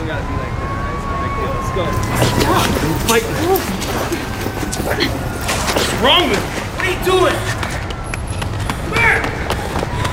don't gotta be like that. Right? It's not a big deal. Let's go. Fight. What's wrong with you? What are you doing?